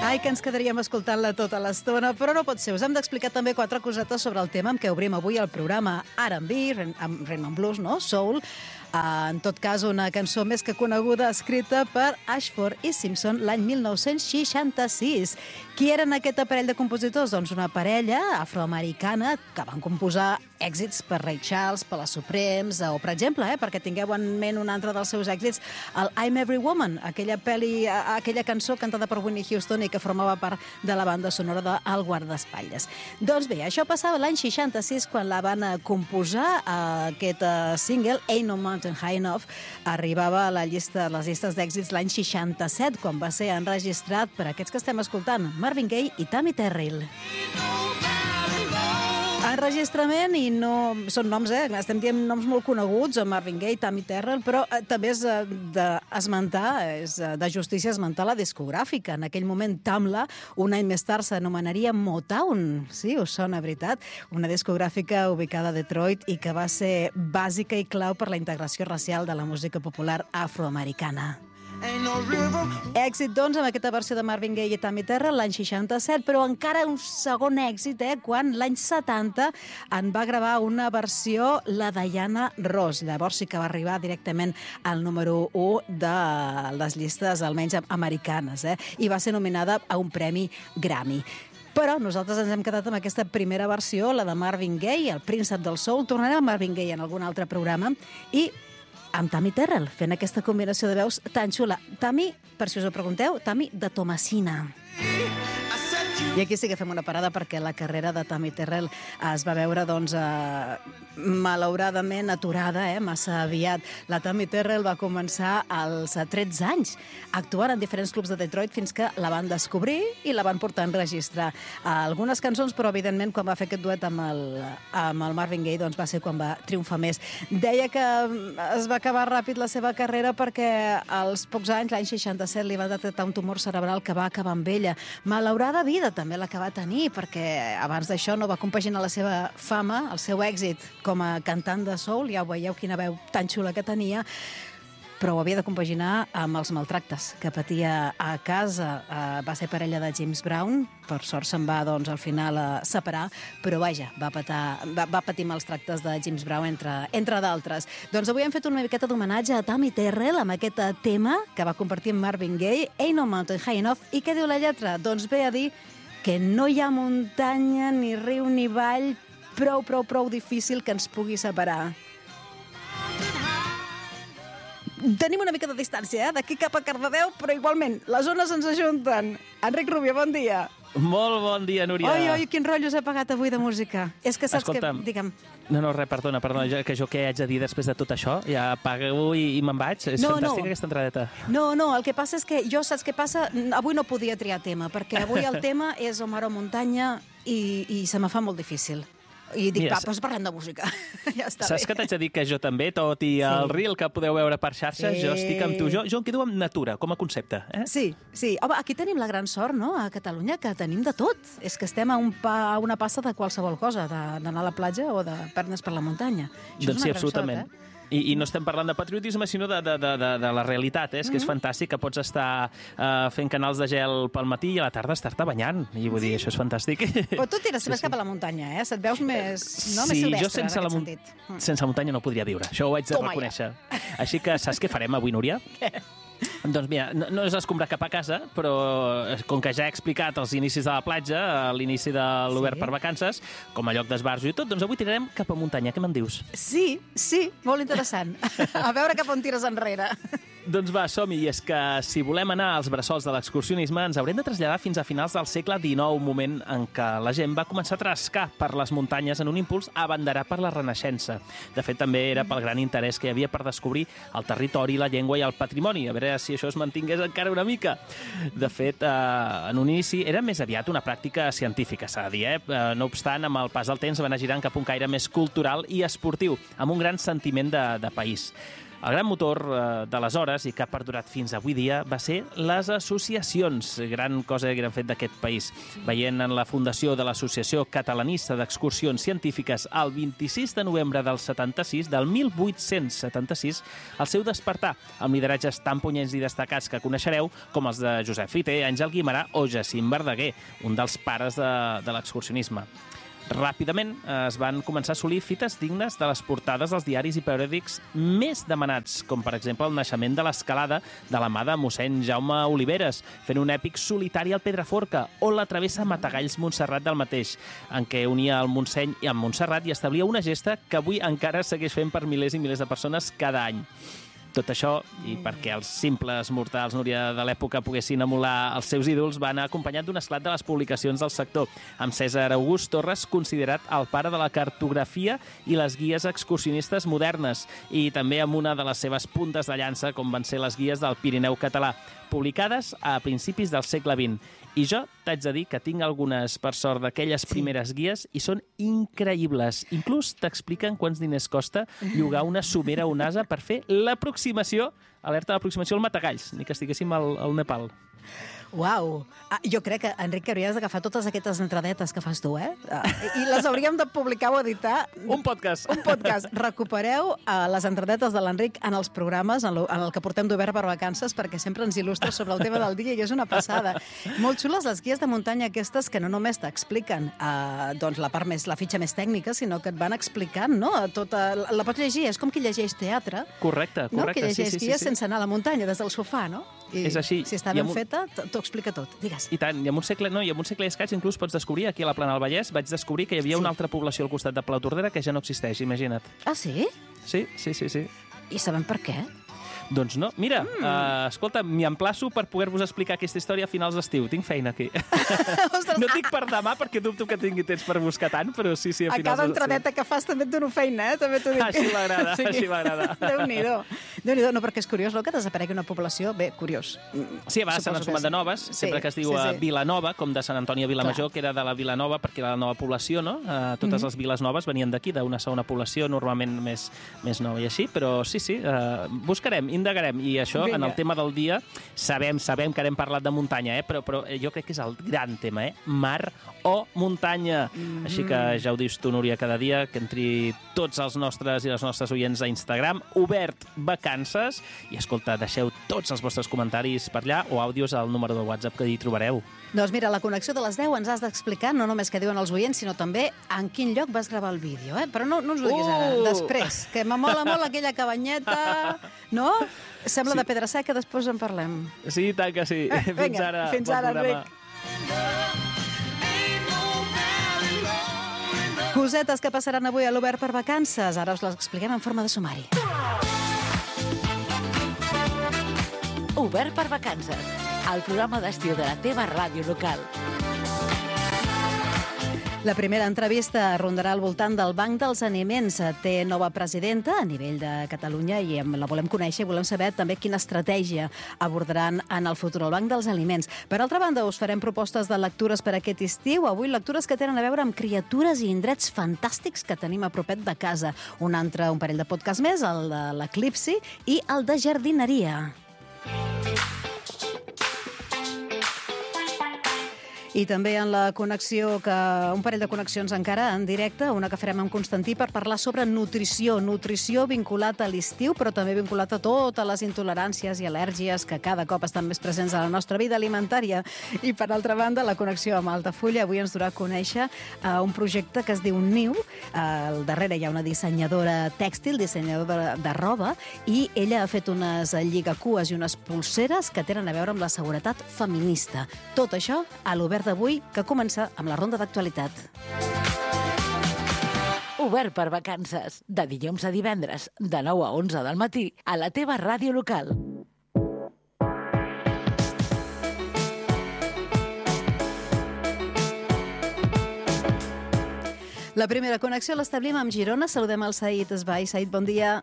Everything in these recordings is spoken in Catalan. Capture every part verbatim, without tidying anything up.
Ai, que ens quedaríem escoltant-la tota l'estona, però no pot ser. Us hem d'explicar també quatre cosetes sobre el tema amb què obrim avui el programa R and B, amb Rhythm and Blues, no? Soul. En tot cas, una cançó més que coneguda, escrita per Ashford i Simpson l'any mil nou-cents seixanta-sis. Qui eren aquest parell de compositors? Doncs una parella afroamericana que van composar èxits per Ray Charles, per la Supremes, o, per exemple, eh, perquè tingueu en ment un altre dels seus èxits, el I'm Every Woman, aquella peli, aquella cançó cantada per Whitney Houston i que formava part de la banda sonora de El guardaespatlles. Doncs bé, això passava l'any seixanta-sis, quan la van composar, aquest single, Ain't No Mountain High Enough, arribava a la llista, a les llistes d'èxits l'any seixanta-set, quan va ser enregistrat per aquests que estem escoltant, Marvin Gaye i Tammy Terrell. Enregistrament, i no són noms, eh? Estem dient noms molt coneguts, Marvin Gaye, Tammy Terrell, però eh, també és d'esmentar, és de justícia esmentar la discogràfica. En aquell moment, Tamla, un any més tard, s'anomenaria Motown. Sí, us sona, veritat? Una discogràfica ubicada a Detroit i que va ser bàsica i clau per la integració racial de la música popular afroamericana. Èxit, doncs, amb aquesta versió de Marvin Gaye i Tammy Terrell l'any seixanta-set, però encara un segon èxit, eh, quan l'any setanta en va gravar una versió, la Diana Ross. Llavors sí que va arribar directament al número u de les llistes, almenys americanes, eh, i va ser nominada a un premi Grammy. Però nosaltres ens hem quedat amb aquesta primera versió, la de Marvin Gaye, el príncep del soul. Tornarem a Marvin Gaye en algun altre programa, i amb Tammy Terrell, fent aquesta combinació de veus tan xula. Tammy, per si us ho pregunteu, Tammy de Tomasina. I aquí sí que fem una parada, perquè la carrera de Tammy Terrell es va veure, doncs, eh, malauradament aturada, eh, massa aviat. La Tammy Terrell va començar als tretze anys, actuant en diferents clubs de Detroit fins que la van descobrir i la van portar a enregistrar algunes cançons, però evidentment quan va fer aquest duet amb el, amb el Marvin Gaye, doncs va ser quan va triomfar més. Deia que es va acabar ràpid la seva carrera perquè als pocs anys, l'any seixanta-set, li va detectar un tumor cerebral que va acabar amb ella. Malaurada vida també la que va tenir, perquè abans d'això no va compaginar la seva fama, el seu èxit com a cantant de soul, ja ho veieu quina veu tan xula que tenia, però ho havia de compaginar amb els maltractes que patia a casa. Uh, va ser parella de James Brown, per sort se'n va, doncs, al final uh, separar, però vaja, va, patar, va, va patir mals tractes de James Brown, entre, entre d'altres. Doncs avui hem fet una miqueta d'homenatge a Tammy Terrell amb aquest tema que va compartir amb Marvin Gaye, Ain't No Mountain High Enough. I què diu la lletra? Doncs ve a dir que no hi ha muntanya, ni riu, ni vall prou, prou, prou difícil que ens pugui separar. Tenim una mica de distància, eh? D'aquí cap a Cardedeu, però igualment, les zones ens ajunten. Enric Rubio, bon dia. Molt bon dia, Núria. Oi, oi, quin rotllo s'ha pagat avui de música. És que saps Escolta'm, que... Digue'm. No, no, res, perdona, perdona, que jo què haig de dir després de tot això? Ja pago i, i me'n vaig? És no, fantàstica, no. aquesta entradeta. No, no, el que passa és que jo, saps què passa? Avui no podia triar tema, perquè avui el tema és o mar o muntanya i, i se me fa molt difícil. I dic, Mira, va, doncs parlem de música. Ja està saps bé. que t'haig de dir que jo també, tot i el Sí. reel que podeu veure per xarxes, Sí. jo estic amb tu. Jo, jo em quedo amb natura, com a concepte. Eh? Sí, sí. Home, aquí tenim la gran sort, no?, a Catalunya, que tenim de tot. És que estem a, un pa, a una passa de qualsevol cosa, d'anar a la platja o de perdre's per la muntanya. Això Doncs és sí, una gran absolutament. sort, eh? I, I no estem parlant de patriotisme, sinó de, de, de, de, de la realitat. Eh? És que és fantàstic que pots estar uh, fent canals de gel pel matí i a la tarda estar-te banyant. I vull dir, això és fantàstic. Però tu tires Sí, més sí. cap a la muntanya, eh? Se't veus més, no? més Sí, silvestre, jo sense en la, aquest mun- sentit. Mm. sense la muntanya no podria viure. Això ho haig de Toma ja. reconèixer. Així que saps què farem avui, Núria? Doncs mira, no, no és escombrar cap a casa, però com que ja he explicat els inicis de la platja, a l'inici de l'Obert Sí. per vacances, com a lloc d'esbarjo i tot, doncs avui tirarem cap a muntanya. Què me'n dius? Sí, sí, molt interessant. A veure cap on tires enrere. Doncs va, som-hi. I és que si volem anar als bressols de l'excursionisme ens haurem de traslladar fins a finals del segle dinou, moment en què la gent va començar a trascar per les muntanyes en un impuls abanderat per la Renaixença. De fet, també era pel gran interès que hi havia per descobrir el territori, la llengua i el patrimoni. A veure si això es mantingués encara una mica. De fet, eh, en un inici era més aviat una pràctica científica, s'ha de dir. Eh? No obstant, amb el pas del temps va anar girant cap a un caire més cultural i esportiu, amb un gran sentiment de, de país. El gran motor eh, d'aleshores, i que ha perdurat fins avui dia, va ser les associacions, gran cosa que han fet d'aquest país. Veient en la fundació de l'Associació Catalanista d'Excursions Científiques el vint-i-sis de novembre del setanta-sis, del mil vuit-cents setanta-sis, el seu despertar, amb lideratges tan punyents i destacats que coneixereu, com els de Josep Fiter, Àngel Guimerà o Jacint Verdaguer, un dels pares de, de l'excursionisme. Ràpidament es van començar a assolir fites dignes de les portades dels diaris i periòdics més demanats, com per exemple el naixement de l'escalada de la mà de mossèn Jaume Oliveres, fent un èpic solitari al Pedraforca, o la travessa Matagalls-Montserrat del mateix, en què unia el Montseny i el Montserrat i establia una gesta que avui encara segueix fent per milers i milers de persones cada any. Tot això, i perquè els simples mortals, Núria, de l'època poguessin emular els seus ídols, va anar acompanyat d'un esclat de les publicacions del sector, amb Cèsar August Torres considerat el pare de la cartografia i les guies excursionistes modernes, i també amb una de les seves puntes de llança, com van ser les guies del Pirineu català, publicades a principis del segle vint. I jo t'haig de dir que tinc algunes, per sort, d'aquelles primeres guies i són increïbles. Inclús t'expliquen quants diners costa llogar una somera o un asa per fer l'aproximació, alerta d'aproximació al Matagalls, ni que estiguéssim al, al Nepal. Uau! Ah, jo crec que, Enric, que hauries d'agafar totes aquestes entradetes que fas tu, eh? Ah, I les hauríem de publicar o editar. Un podcast. Un podcast. Recupereu uh, les entradetes de l'Enric en els programes, en, lo, en el que portem d'Obert per Vacances, perquè sempre ens il·lustra sobre el tema del dia i és una passada. Molt xules les guies de muntanya aquestes que no només t'expliquen uh, doncs la part més, la fitxa més tècnica, sinó que et van explicant, no? Tota, la, la pots llegir, és com qui llegeix teatre. Correcte, correcte. No? Que llegeix sí, sí, guies sí, sí. sense anar a la muntanya, des del sofà, no? I és així. Si està ben un... feta, t'ho explica tot. Digues. I tant, i en un segle, no, i en un segle i escaig inclús pots descobrir, aquí a la Plana del Vallès, vaig descobrir que hi havia sí. una altra població al costat de Palautordera que ja no existeix, imagina't. Ah, sí? Sí, sí, sí, sí. I sabem per què? Doncs no. Mira, mm. uh, escolta, m'hi emplaço per poder-vos explicar aquesta història a finals d'estiu. Tinc feina aquí. Ostres, no dic per demà, perquè dubto que tingui temps per buscar tant, però sí, sí, a, a finals d'estiu. A cada entradeta que fas també et dono feina, eh? També t'ho dic. Així m'agrada, sí. així m'agrada. Déu-n'hi-do. Déu-n'hi-do, no, perquè és curiós, no?, que desaparegui una població. Bé, curiós. Sí, a vegades se n'han sumat de noves, sí, sempre que es diu sí, sí. Vilanova, com de Sant Antoni a Vilamajor, Clar. que era de la Vilanova, perquè era la nova població, no? Uh, totes mm-hmm. les viles noves venien d'aquí, d'una segona població, normalment més, més nova i així, però sí, sí, uh, buscarem, indagarem, i això Vinga. En el tema del dia, sabem, sabem que ara hem parlat de muntanya, eh? però, però jo crec que és el gran tema, eh? Mar o muntanya. Mm-hmm. Així que ja ho dius tu, Núria, cada dia, que entri tots els nostres i les nostres oients a Instagram, Obert Vacances, i escolta, deixeu tots els vostres comentaris per allà o àudios al número de WhatsApp que hi trobareu. Doncs mira, la connexió de les deu ens has d'explicar no només què diuen els oients, sinó també en quin lloc vas gravar el vídeo, eh? Però no, no ens ho diguis uh! ara, després, que m'amola molt aquella cabanyeta, no? Sembla sí. de pedra seca, després en parlem. Sí, tant que sí. Eh, fins vinga, ara. Fins bon ara, programa. Enric. Cosetes que passaran avui a l'Obert per Vacances. Ara us les expliquem en forma de sumari. Obert per Vacances, el programa d'estiu de la teva ràdio local. La primera entrevista rondarà al voltant del Banc dels Aliments. Té nova presidenta a nivell de Catalunya i la volem conèixer i volem saber també quina estratègia abordaran en el futur el Banc dels Aliments. Per altra banda, us farem propostes de lectures per aquest estiu. Avui lectures que tenen a veure amb criatures i indrets fantàstics que tenim a propet de casa. Un altre, un parell de podcast més, el de l'Eclipsi i el de jardineria. I també en la connexió, que un parell de connexions encara en directe, una que farem amb Constantí per parlar sobre nutrició, nutrició vinculat a l'estiu, però també vinculat a totes les intoleràncies i al·lèrgies que cada cop estan més presents a la nostra vida alimentària. I per altra banda, la connexió amb Altafulla avui ens durà a conèixer uh, un projecte que es diu Niu. Uh, al darrere hi ha una dissenyadora tèxtil, dissenyadora de, de roba, i ella ha fet unes lligacues i unes pulseres que tenen a veure amb la seguretat feminista. Tot això a l'Obert d'avui, que comença amb la ronda d'actualitat. Obert per Vacances, de dilluns a divendres, de nou a onze del matí, a la teva ràdio local. La primera connexió l'establim amb Girona. Saludem el Said Esbai. Said, bon dia.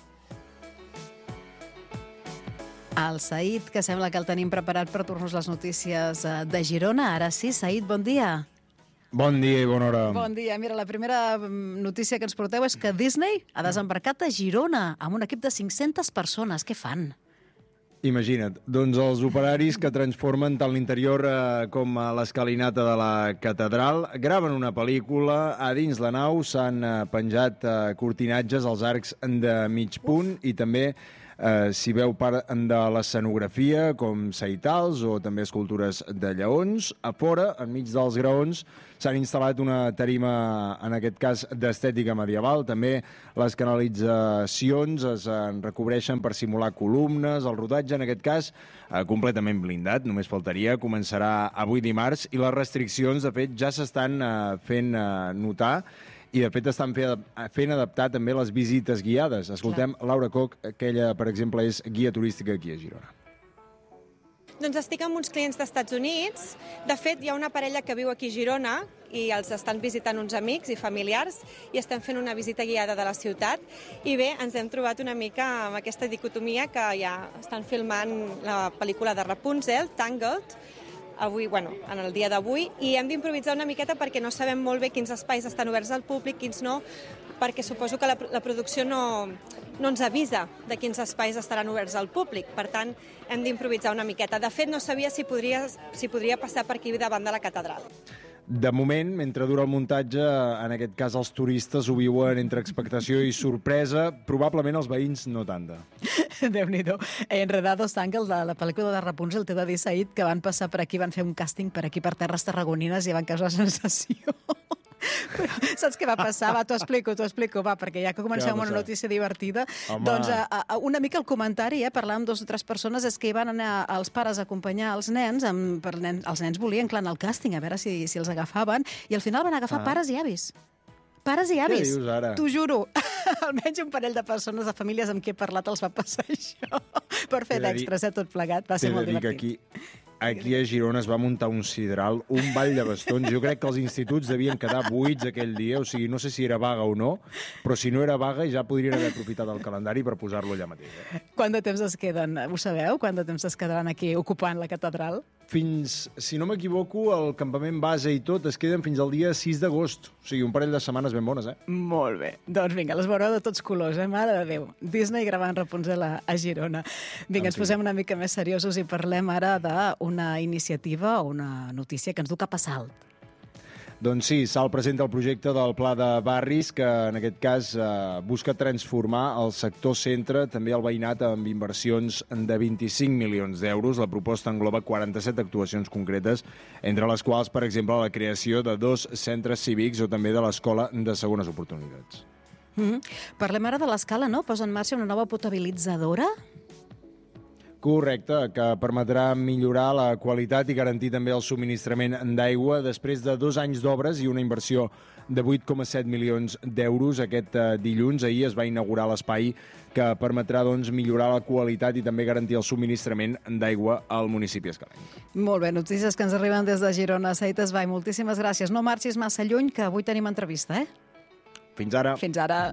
El Said, que sembla que el tenim preparat per tornar-nos les notícies de Girona. Ara sí, Said, bon dia. Bon dia i bona hora. Bon dia. Mira, la primera notícia que ens porteu és que Disney ha desembarcat a Girona amb un equip de cinc-centes persones. Què fan? Imagina't, doncs els operaris que transformen tant l'interior eh, com l'escalinata de la catedral graven una pel·lícula. A dins la nau s'han eh, penjat eh, cortinatges als arcs de mig punt i també eh, s'hi veu part de l'escenografia, com seitals o també escultures de lleons. A fora, enmig dels graons, s'han instal·lat una tarima, en aquest cas, d'estètica medieval. També les canalitzacions es recobreixen per simular columnes. El rodatge, en aquest cas, eh, completament blindat, només faltaria. Començarà avui dimarts i les restriccions, de fet, ja s'estan eh, fent eh, notar i, de fet, estan fent adaptar també les visites guiades. Escoltem Clar. Laura Koch, que ella, per exemple, és guia turística aquí a Girona. Doncs estic amb uns clients dels Estats Units. De fet, hi ha una parella que viu aquí a Girona i els estan visitant uns amics i familiars i estem fent una visita guiada de la ciutat. I bé, ens hem trobat una mica amb aquesta dicotomia que ja estan filmant la pel·lícula de Rapunzel, Tangled, avui, bueno, en el dia d'avui, i hem d'improvisar una miqueta perquè no sabem molt bé quins espais estan oberts al públic, quins no, perquè suposo que la, la producció no, no ens avisa de quins espais estaran oberts al públic. Per tant, hem d'improvisar una miqueta. De fet, no sabia si podria, si podria passar per aquí davant de la catedral. De moment, mentre dura el muntatge, en aquest cas els turistes ho viuen entre expectació i sorpresa. Probablement els veïns no tant de. Déu-n'hi-do. Enredados Tangled, de la pel·lícula de Rapunzel, t'he de dir, Said, que van passar per aquí, van fer un càsting per aquí, per terres tarragonines, i van causar sensació. Però, saps què va passar? Va, t'ho explico, t'ho explico, va, perquè ja que comencem amb una notícia divertida, Home. doncs a, a, una mica el comentari, eh, parlar amb dos o tres persones, és que hi van anar els pares a acompanyar els nens, amb, per nen, els nens volien, clar, el càsting, a veure si, si els agafaven, i al final van agafar ah. pares i avis. Pares i avis. Què dius ara? T'ho juro. Almenys un parell de persones, de famílies amb qui he parlat, els va passar això. Per fer d'extras, eh, tot plegat. Va ser molt divertit. Aquí... Aquí a Girona es va muntar un sidral, un ball de bastons. Jo crec que els instituts devien quedar buits aquell dia, o sigui, no sé si era vaga o no, però si no era vaga ja podrien haver aprofitat el calendari per posar-lo allà mateix. Eh? Quant de temps es queden? Ho sabeu? Quant de temps es quedaran aquí ocupant la catedral? Fins, si no m'equivoco, el campament base i tot es queden fins al dia sis d'agost. O sigui, un parell de setmanes ben bones, eh? Molt bé. Doncs vinga, les veureu de tots colors, eh? Mare de Déu. Disney gravant Rapunzel a, a Girona. Vinga, ens posem una mica més seriosos i parlem ara d'una iniciativa o una notícia que ens du cap a Salt. Doncs sí, Salt presenta el projecte del Pla de Barris, que en aquest cas eh, busca transformar el sector centre, també el veïnat, amb inversions de vint-i-cinc milions d'euros. La proposta engloba quaranta-set actuacions concretes, entre les quals, per exemple, la creació de dos centres cívics o també de l'Escola de Segones Oportunitats. Mm-hmm. Parlem ara de l'Escala, no? Posa en marxa una nova potabilitzadora? Correcte, que permetrà millorar la qualitat i garantir també el subministrament d'aigua. Després de dos anys d'obres i una inversió de vuit coma set milions d'euros, aquest eh, dilluns, ahir, es va inaugurar l'espai que permetrà doncs, millorar la qualitat i també garantir el subministrament d'aigua al municipi escalenc. Molt bé, notícies que ens arriben des de Girona. Said Esbai, moltíssimes gràcies. No marxis massa lluny, que avui tenim entrevista, eh? Fins ara. Fins ara.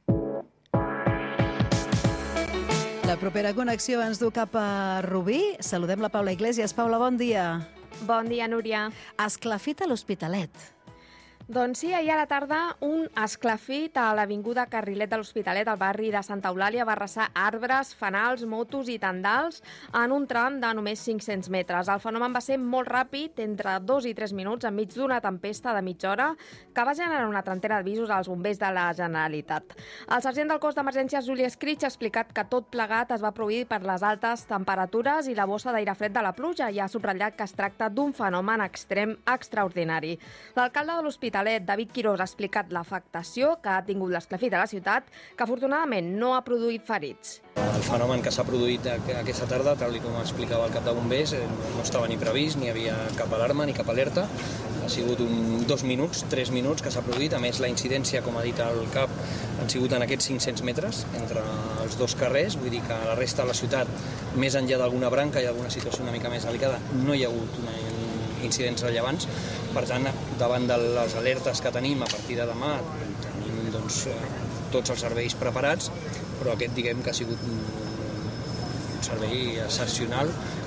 La propera connexió ens du cap a Rubí. Saludem la Paula Iglesias. Paula, bon dia. Bon dia, Núria. Esclafit a l'Hospitalet. Doncs sí, ahir a la tarda un esclafit a l'avinguda Carrilet de l'Hospitalet, al barri de Santa Eulàlia, va arrasar arbres, fanals, motos i tendals en un tram de només cinc-cents metres. El fenomen va ser molt ràpid, entre dos i tres minuts, enmig d'una tempesta de mitja hora, que va generar una trentena d'avisos als bombers de la Generalitat. El sergent del cos d'emergències, Juli Escritx, ha explicat que tot plegat es va produir per les altes temperatures i la bossa d'aire fred de la pluja i ha subratllat que es tracta d'un fenomen extrem extraordinari. L'alcalde de l'Hospitalet, David Quirós, ha explicat l'afectació que ha tingut l'esclafit a la ciutat, que afortunadament no ha produït ferits. El fenomen que s'ha produït aquesta tarda, tal com explicava el cap de bombers, no estava ni previst, ni hi havia cap alarma ni cap alerta. Ha sigut un, dos minuts, tres minuts que s'ha produït. A més, la incidència, com ha dit el cap, han sigut en aquests cinc-cents metres entre els dos carrers. Vull dir que a la resta de la ciutat, més enllà d'alguna branca i alguna situació una mica més delicada, no hi ha hagut una incidents rellevants. Per tant, davant de les alertes que tenim a partir de demà, tenim doncs, tots els serveis preparats, però aquest diguem que ha sigut un servei excepcional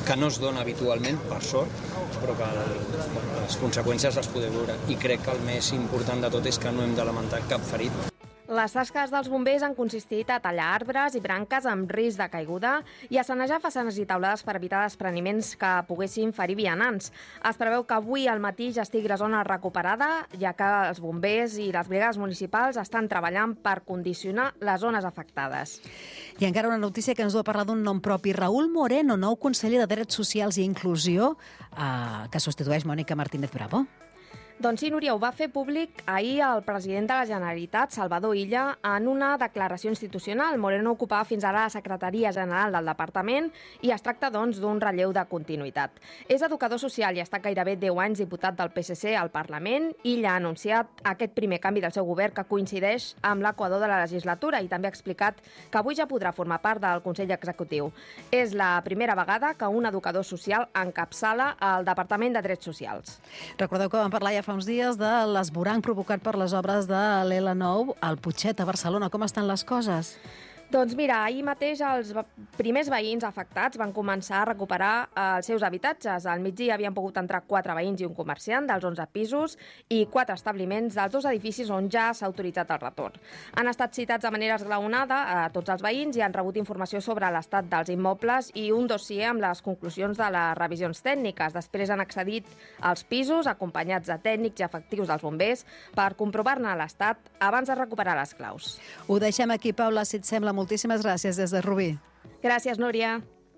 que no es dona habitualment, per sort, però que el, bueno, les conseqüències les podeu veure. I crec que el més important de tot és que no hem de lamentar cap ferit. Les tasques dels bombers han consistit a tallar arbres i branques amb risc de caiguda i a sanejar façanes i taulades per evitar despreniments que poguessin ferir vianants. Es preveu que avui al matí ja estigui la zona recuperada, ja que els bombers i les brigades municipals estan treballant per condicionar les zones afectades. I encara una notícia que ens du a parlar d'un nom propi. Raúl Moreno, nou conseller de Drets Socials i Inclusió, eh, que substitueix Mònica Martínez Bravo. Doncs sí, Núria, ho va fer públic ahir el president de la Generalitat, Salvador Illa, en una declaració institucional. Moreno ocupava fins ara la Secretaria General del Departament i es tracta, doncs, d'un relleu de continuïtat. És educador social i ha estat gairebé deu anys diputat del P S C al Parlament. Illa ha anunciat aquest primer canvi del seu govern que coincideix amb l'equador de la legislatura i també ha explicat que avui ja podrà formar part del Consell Executiu. És la primera vegada que un educador social encapçala el Departament de Drets Socials. Recordeu que vam parlar ja fa uns dies de l'esborrany provocat per les obres de l'L nou al Putxet, a Barcelona. Com estan les coses? Doncs mira, ahir mateix els primers veïns afectats van començar a recuperar els seus habitatges. Al migdia havien pogut entrar quatre veïns i un comerciant dels onze pisos i quatre establiments dels dos edificis on ja s'ha autoritzat el retorn. Han estat citats de manera esglaonada a tots els veïns i han rebut informació sobre l'estat dels immobles i un dossier amb les conclusions de les revisions tècniques. Després han accedit als pisos acompanyats de tècnics i efectius dels bombers per comprovar-ne l'estat abans de recuperar les claus. Ho deixem aquí, Paula, si et sembla. Moltíssimes gràcies des de Rubí. Gràcies, Núria.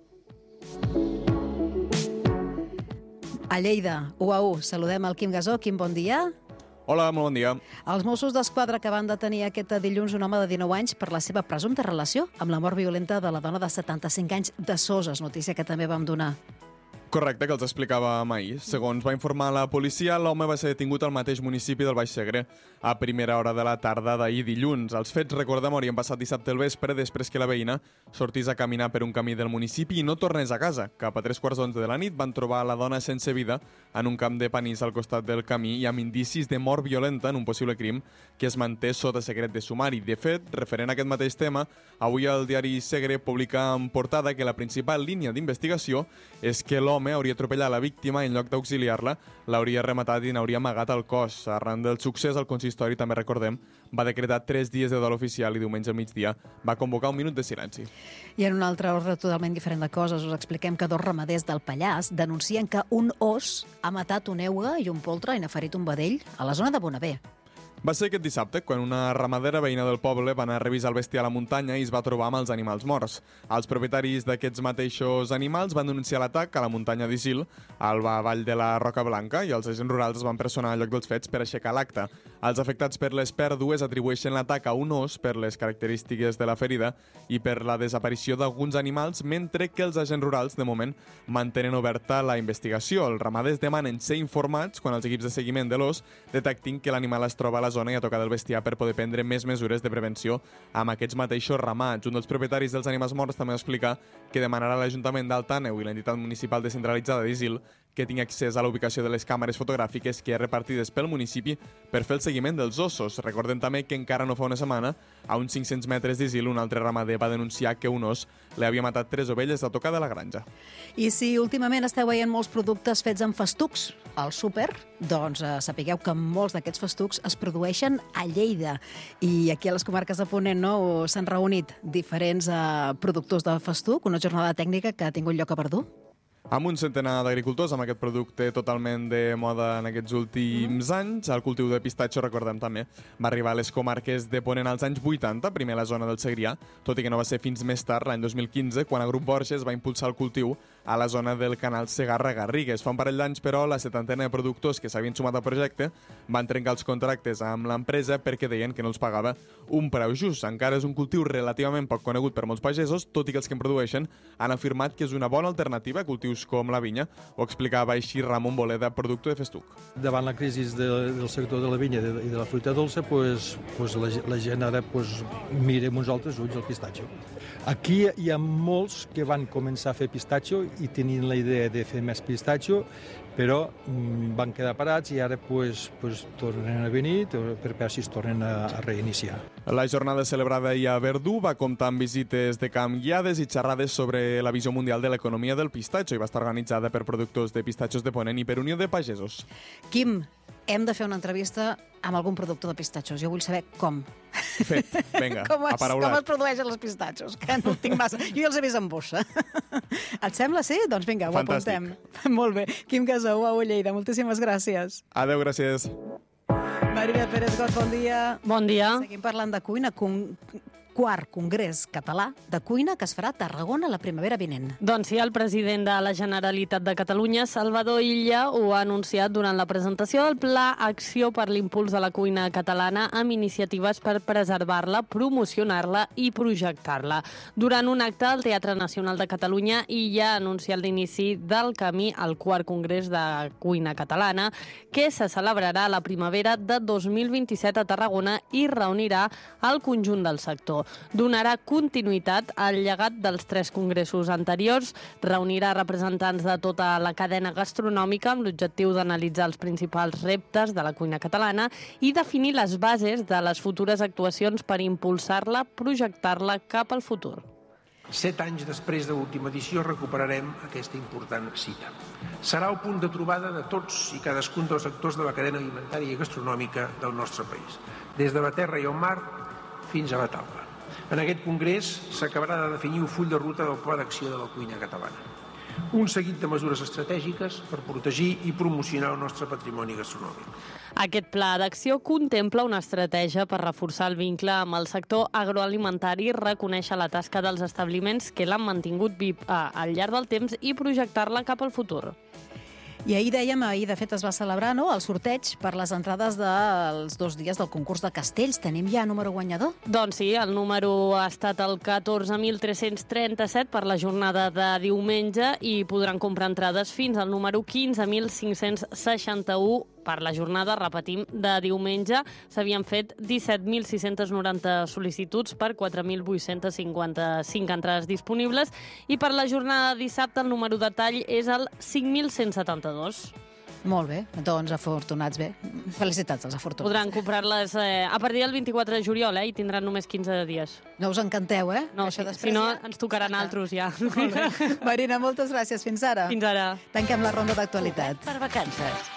A Lleida, u a u, saludem el Quim Gasó. Quim, bon dia. Hola, molt bon dia. Els Mossos d'Esquadra que van detenir aquest dilluns un home de dinou anys per la seva presumpta relació amb la mort violenta de la dona de setanta-cinc anys de Soses, notícia que també vam donar. Correcte, que els explicàvem ahir. Segons va informar la policia, l'home va ser detingut al mateix municipi del Baix Segre a primera hora de la tarda d'ahir dilluns. Els fets, recordem, haurien passat dissabte al vespre després que la veïna sortís a caminar per un camí del municipi i no tornés a casa. Cap a tres quarts d'onze de la nit van trobar la dona sense vida en un camp de panís al costat del camí i amb indicis de mort violenta en un possible crim que es manté sota secret de sumari. De fet, referent a aquest mateix tema, avui el diari Segre publica en portada que la principal línia d'investigació és que l'home hauria atropellat la víctima i en lloc d'auxiliar-la l'hauria rematat i n'hauria amagat el cos. Arran del succés, el consistori, també recordem, va decretar tres dies de dol oficial i diumenge al migdia va convocar un minut de silenci. I en un altre ordre totalment diferent de coses, us expliquem que dos ramaders del Pallars denuncien que un os ha matat un euga i un poltre i n'ha ferit un vedell a la zona de Bonaver. Va ser aquest dissabte quan una ramadera veïna del poble va anar a revisar el bestiar a la muntanya i es va trobar amb els animals morts. Els propietaris d'aquests mateixos animals van denunciar l'atac a la muntanya d'Isil, al vall de la Roca Blanca, i els agents rurals es van personar al lloc dels fets per aixecar l'acte. Els afectats per les pèrdues atribueixen l'atac a un os per les característiques de la ferida i per la desaparició d'alguns animals, mentre que els agents rurals, de moment, mantenen oberta la investigació. Els ramaders demanen ser informats quan els equips de seguiment de l'os detectin que l'animal es troba a la zona i a tocar del bestiar per poder prendre més mesures de prevenció amb aquests mateixos ramats. Un dels propietaris dels animals morts també va explicar que demanarà a l'Ajuntament d'Alt Àneu i l'entitat municipal descentralitzada d'Isil que tingui accés a la ubicació de les càmeres fotogràfiques que hi ha repartides pel municipi per fer el seguiment dels ossos. Recordem també que encara no fa una setmana, a uns cinc-cents metres d'Isil, un altre ramader va denunciar que un os li havia matat tres ovelles a tocar de la granja. I si últimament esteu veient molts productes fets amb festucs al súper, doncs eh, sapigueu que molts d'aquests festucs es produeixen a Lleida. I aquí a les comarques de Ponent no, s'han reunit diferents eh, productors de festuc, una jornada tècnica que ha tingut lloc a Verdú. Amb un centenar d'agricultors, amb aquest producte totalment de moda en aquests últims anys, el cultiu de pistatxo, recordem també, va arribar a les comarques de Ponent als anys vuitanta, primer a la zona del Segrià, tot i que no va ser fins més tard, l'any dos mil quinze, quan el grup Borges va impulsar el cultiu a la zona del canal Segarra-Garrigues. Fa un parell d'anys, però, la setantena de productors que s'havien sumat al projecte van trencar els contractes amb l'empresa perquè deien que no els pagava un preu just. Encara és un cultiu relativament poc conegut per molts pagesos, tot i que els que en produeixen han afirmat que és una bona alternativa a cultius com la vinya. Ho explicava així Ramon Boleda, productor de festuc. Davant la crisi de, del sector de la vinya i de, de la fruita dolça, pues, pues la, la gent ara pues, mira amb uns altres ulls el pistatxo. Aquí hi ha molts que van començar a fer pistatxo i tenien la idea de fer més pistatxo, però mm, van quedar parats i ara pues, pues, tornen a venir per veure si es tornen a, a reiniciar. La jornada celebrada ahir a Verdú va comptar amb visites de camp guiades i xerrades sobre la visió mundial de l'economia del pistatxo i va estar organitzada per productors de pistatxos de Ponent i per Unió de Pagesos. Quim, hem de fer una entrevista amb algun productor de pistatxos. Jo vull saber com. Fet, vinga, com es, aparaulat. Com es produeixen els pistatxos, que no tinc massa. Jo ja els he vist en bossa. Et sembla, sí? Doncs vinga, ho Fantàstic. apuntem. Molt bé. Quim Casau, a Lleida, moltíssimes gràcies. Adéu, gràcies. Marina Pérez Got, bon dia. Bon dia. Seguim parlant de cuina. Con... Quart Congrés Català de Cuina que es farà a Tarragona la primavera vinent. Doncs sí, el president de la Generalitat de Catalunya, Salvador Illa, ho ha anunciat durant la presentació del Pla Acció per l'Impuls de la Cuina Catalana amb iniciatives per preservar-la, promocionar-la i projectar-la. Durant un acte al Teatre Nacional de Catalunya, Illa ha anunciat l'inici del camí al Quart Congrés de Cuina Catalana, que se celebrarà a la primavera de dos mil vint-i-set a Tarragona i reunirà el conjunt del sector. Donarà continuïtat al llegat dels tres congressos anteriors, reunirà representants de tota la cadena gastronòmica amb l'objectiu d'analitzar els principals reptes de la cuina catalana i definir les bases de les futures actuacions per impulsar-la, projectar-la cap al futur. Set anys després de l'última edició recuperarem aquesta important cita. Serà el punt de trobada de tots i cadascun dels actors de la cadena alimentària i gastronòmica del nostre país, des de la terra i el mar fins a la taula. En aquest congrés s'acabarà de definir el full de ruta del Pla d'Acció de la Cuina Catalana. Un seguit de mesures estratègiques per protegir i promocionar el nostre patrimoni gastronòmic. Aquest pla d'acció contempla una estratègia per reforçar el vincle amb el sector agroalimentari, reconèixer la tasca dels establiments que l'han mantingut viu al llarg del temps i projectar-la cap al futur. I ahir dèiem, ahir de fet es va celebrar no, el sorteig per les entrades dels dos dies del concurs de castells. Tenim ja número guanyador? Doncs sí, el número ha estat el catorze mil tres-cents trenta-set per la jornada de diumenge i podran comprar entrades fins al número quinze mil cinc-cents seixanta-u per la jornada, repetim, de diumenge. S'havien fet disset mil sis-cents noranta sol·licituds per quatre mil vuit-cents cinquanta-cinc entrades disponibles i per la jornada de dissabte el número de tall és el cinc mil cent setanta-dos. Molt bé, doncs afortunats bé. Felicitats als afortunats. Podran comprar-les eh, a partir del vint-i-quatre de juliol eh, i tindran només quinze dies. No us encanteu, eh? No, si, si no ja... ens tocaran altres ja. Molt bé. Marina, moltes gràcies. Fins ara. Fins ara. Tanquem la ronda d'actualitat. Per vacances.